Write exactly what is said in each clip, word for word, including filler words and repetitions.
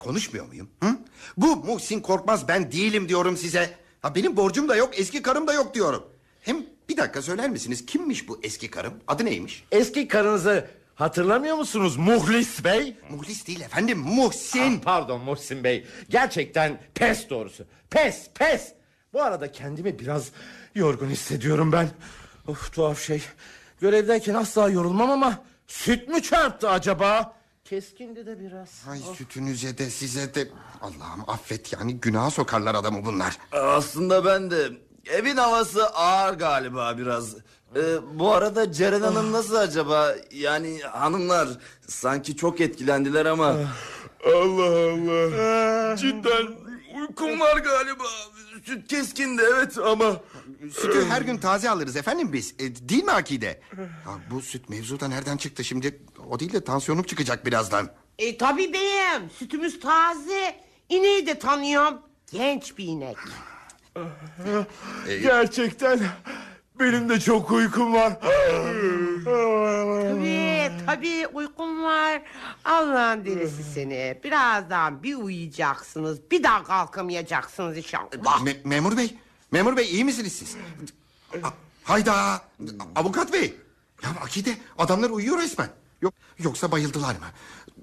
Konuşmuyor muyum? Hı? Bu Muhsin Korkmaz ben değilim diyorum size. Ha, benim borcum da yok, eski karım da yok diyorum. Hem bir dakika söyler misiniz, kimmiş bu eski karım? Adı neymiş? Eski karınızı hatırlamıyor musunuz Muhlis Bey? Muhlis değil efendim, Muhsin. Ah, pardon Muhsin Bey. Gerçekten pes doğrusu. Pes pes. Bu arada kendimi biraz yorgun hissediyorum ben. Of, tuhaf şey. Görevdeyken asla yorulmam ama süt mü çarptı acaba? Keskindi de biraz. Ay of. Sütünüze de size de. Allah'ım affet, yani günaha sokarlar adamı bunlar. Aslında ben de evin havası ağır galiba biraz. Ee, bu arada Ceren Hanım nasıl acaba? Yani hanımlar sanki çok etkilendiler ama. Allah Allah. Cidden uykum var galiba. Süt keskindi evet ama. Sütü her gün taze alırız efendim biz. E, değil mi Akide? Ya, bu süt mevzu da nereden çıktı şimdi? O değil de tansiyonum çıkacak birazdan. E tabii beyim, sütümüz taze. İneği de tanıyorum. Genç bir inek. E, Gerçekten benim de çok uykum var. Tabii tabii uykum var. Allah'ın delisi seni. Birazdan bir uyuyacaksınız. Bir daha kalkamayacaksınız inşallah. Me- memur bey, memur bey iyi misiniz siz? A- Hayda, avukat bey. Ya Akide, adamlar uyuyor resmen. Yok, yoksa bayıldılar mı?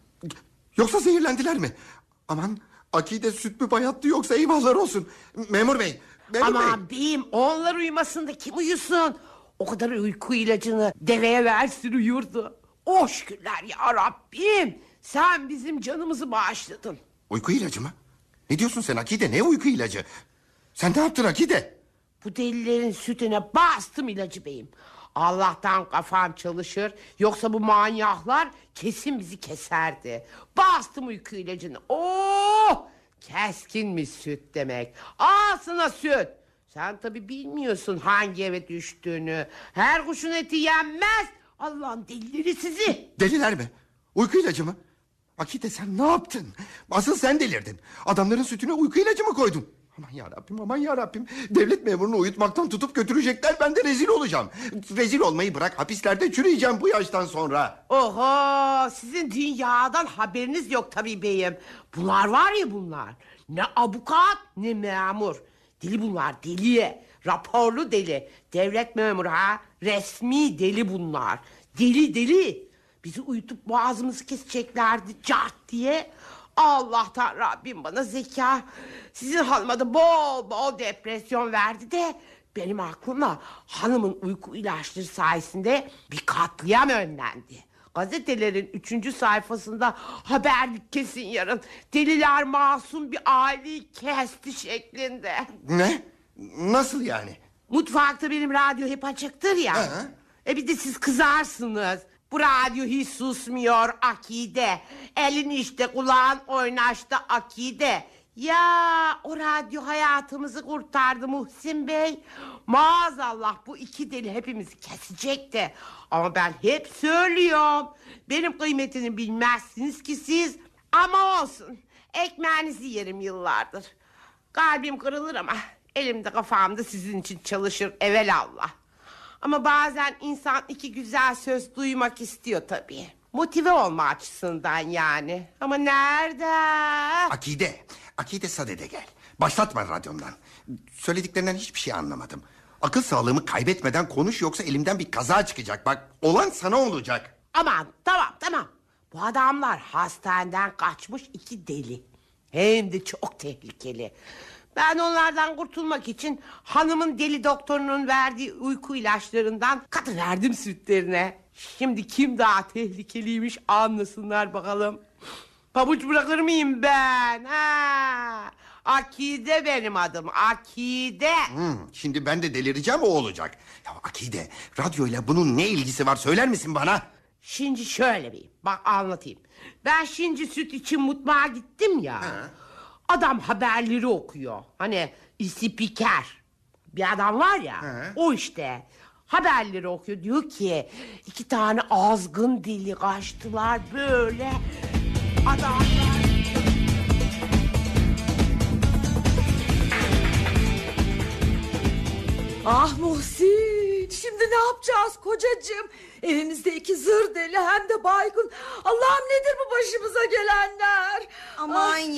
Yoksa zehirlendiler mi? Aman, Akide süt mü bayattı yoksa eyvahlar olsun. Memur bey, memur Ama bey. beyim onlar uyumasın da kim uyusun? O kadar uyku ilacını deveye versin uyurdu. Oh şükürler ya Rabbim. Sen bizim canımızı bağışladın. Uyku ilacı mı? Ne diyorsun sen Akide, ne uyku ilacı? Sen ne yaptın Akide? Bu delilerin sütüne bastım ilacı beyim. Allah'tan kafam çalışır. Yoksa bu manyaklar kesin bizi keserdi. Bastım uyku ilacını. Oh! Keskinmiş süt demek. Ağzına süt. Sen tabii bilmiyorsun hangi eve düştüğünü. Her kuşun eti yenmez. Allah'ın delileri sizi. Deliler mi? Uyku ilacı mı? Akide sen ne yaptın? Asıl sen delirdin. Adamların sütüne uyku ilacı mı koydun? Aman yarabbim, aman yarabbim. Devlet memurunu uyutmaktan tutup götürecekler, ben de rezil olacağım. Rezil olmayı bırak, hapislerde çürüyeceğim bu yaştan sonra. Oho, sizin dünyadan haberiniz yok tabii beyim. Bunlar var ya bunlar. Ne avukat ne memur. Deli bunlar, deli. Raporlu deli. Devlet memuru ha. Resmi deli bunlar. Deli deli. Bizi uyutup boğazımızı keseceklerdi cart diye. Allah'tan Rabbim bana zeka. Sizin hanıma da bol bol depresyon verdi de benim aklımla hanımın uyku ilaçları sayesinde bir katliam önlendi. Gazetelerin üçüncü sayfasında haberlik kesin yarın. Deliler masum bir aileyi kesti şeklinde. Ne? Nasıl yani? Mutfakta benim radyo hep açıktır ya. Hı. E bir de siz kızarsınız. Bu radyo hiç susmuyor Akide. Elin işte kulağın oynaşta Akide. Ya o radyo hayatımızı kurtardı Muhsin Bey. Maazallah bu iki deli hepimizi kesecekti. Ama ben hep söylüyorum. Benim kıymetini bilmezsiniz ki siz. Ama olsun. Ekmeğinizi yerim yıllardır. Kalbim kırılır ama elimde kafamda sizin için çalışır evelallah. Ama bazen insan iki güzel söz duymak istiyor tabii. Motive olma açısından yani. Ama nerede? Akide, Akide sadede gel. Başlatma radyondan. Söylediklerinden hiçbir şey anlamadım. Akıl sağlığımı kaybetmeden konuş, yoksa elimden bir kaza çıkacak. Bak, olan sana olacak. Aman tamam tamam. Bu adamlar hastaneden kaçmış iki deli. Hem de çok tehlikeli. Ben onlardan kurtulmak için hanımın deli doktorunun verdiği uyku ilaçlarından katı verdim sütlerine. Şimdi kim daha tehlikeliymiş anlasınlar bakalım. Pabuç bırakır mıyım ben? Ha? Akide benim adım, Akide. Hmm, şimdi ben de delireceğim, o olacak. Ya Akide, radyoyla bunun ne ilgisi var, söyler misin bana? Şimdi şöyle bir bak anlatayım. Ben şimdi süt için mutfağa gittim ya. Ha. Adam haberleri okuyor. Hani spiker bir adam var ya. Ha. O işte haberleri okuyor. Diyor ki iki tane azgın deli kaçtılar böyle. Adamlar... Ah Muhsin, şimdi ne yapacağız kocacığım? Evimizde iki zır deli hem de baygın. Allah'ım nedir bu başımıza gelenler? Aman